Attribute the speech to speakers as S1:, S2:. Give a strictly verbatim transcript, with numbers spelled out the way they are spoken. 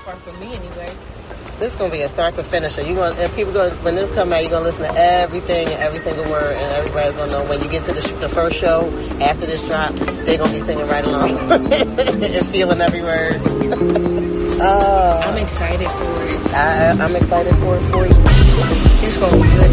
S1: part for me anyway.
S2: This is gonna be a start to finish. You gonna and people gonna when this come out, you're gonna listen to everything and every single word, and everybody's gonna know when you get to the, sh- the first show after this drop, they're gonna be singing right along and feeling every word. uh,
S1: I'm excited for it.
S2: I, I'm excited for it for you.
S1: It's gonna be good